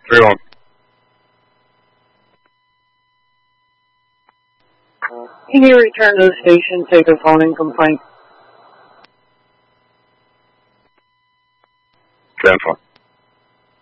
3 on. Can you return to the station, take a phone-in complaint? 10 phone.